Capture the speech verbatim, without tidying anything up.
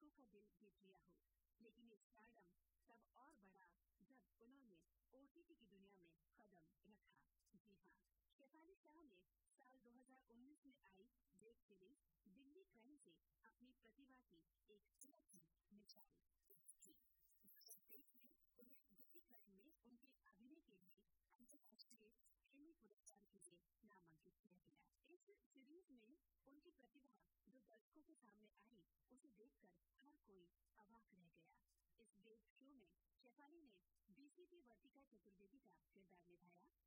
दर्शकों का दिल जीत लिया हो, लेकिन ये स्टारडम तब और बढ़ा जब उन्होंने ओटीटी की दुनिया में कदम रखा। जी हाँ, शेफाली शाह ने साल दो हज़ार उन्नीस में आई वेब सीरीज दिल्ली क्राइम से अपनी प्रतिभा की एक अलग ही मिसाल थी। देश में उन्हें दिल्ली क्राइम में उनके अभिनय के लिए अंतर्राष्ट्रीय एमी पुरस्कार के लिए नामांकित किया गया। इस सीरीज में उनकी प्रतिभा जो दर्शकों के सामने आई, उसे देखकर हर कोई अवाक रह गया। इस वेब शो में शेफाली ने डीसीपी वर्तिका चतुर्वेदी का किरदार निभाया,